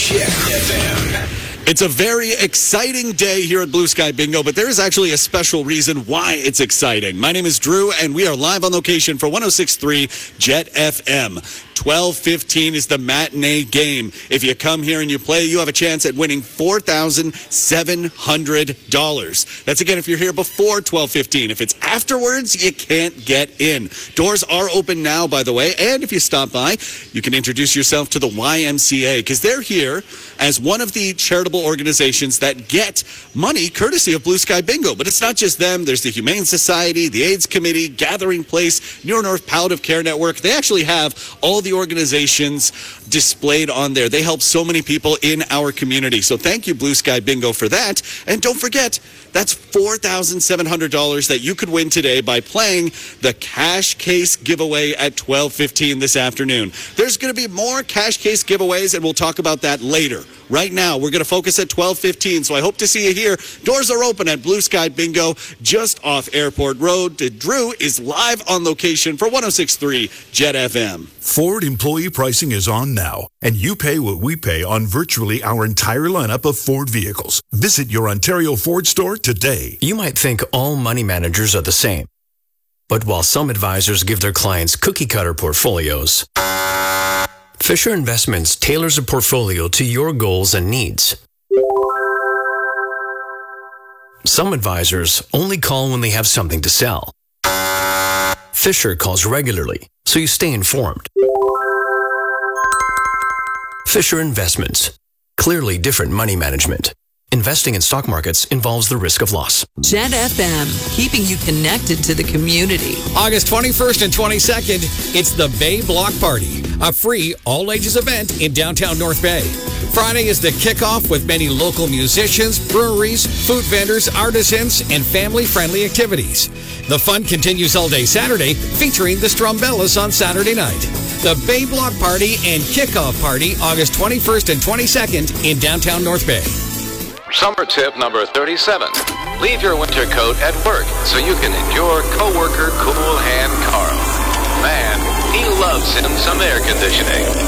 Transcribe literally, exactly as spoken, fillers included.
Jet F M. It's a very exciting day here at Blue Sky Bingo, but there is actually a special reason why it's exciting. My name is Drew, and we are live on location for one oh six point three Jet F M. twelve fifteen is the matinee game. If you come here and you play, you have a chance at winning four thousand seven hundred dollars. That's again if you're here before twelve fifteen. If it's afterwards, you can't get in. Doors are open now, by the way, and if you stop by, you can introduce yourself to the Y M C A, because they're here as one of the charitable organizations that get money courtesy of Blue Sky Bingo. But it's not just them. There's the Humane Society, the AIDS Committee, Gathering Place, Near North Palliative Care Network. They actually have all the organizations displayed on there. They help so many people in our community. So thank you, Blue Sky Bingo, for that. And don't forget, that's four thousand seven hundred dollars that you could win today by playing the cash case giveaway at twelve fifteen this afternoon. There's going to be more cash case giveaways, and we'll talk about that later. Right now, we're going to focus at twelve fifteen, so I hope to see you here. Doors are open at Blue Sky Bingo, just off Airport Road. Drew is live on location for one oh six point three Jet F M. Ford employee pricing is on now, and you pay what we pay on virtually our entire lineup of Ford vehicles. Visit your Ontario Ford store today. You might think all money managers are the same. But while some advisors give their clients cookie-cutter portfolios, Fisher Investments tailors a portfolio to your goals and needs. Some advisors only call when they have something to sell. Fisher calls regularly, so you stay informed. Fisher Investments. Clearly different money management. Investing in stock markets involves the risk of loss. Jet F M, keeping you connected to the community. August twenty-first and twenty-second, it's the Bay Block Party, a free all-ages event in downtown North Bay. Friday is the kickoff with many local musicians, breweries, food vendors, artisans, and family-friendly activities. The fun continues all day Saturday, featuring the Strumbellas on Saturday night. The Bay Block Party and Kickoff Party, August twenty-first and twenty-second in downtown North Bay. Summer tip number thirty-seven. Leave your winter coat at work so you can endure coworker Cool Hand Carl. Man, he loves him some air conditioning.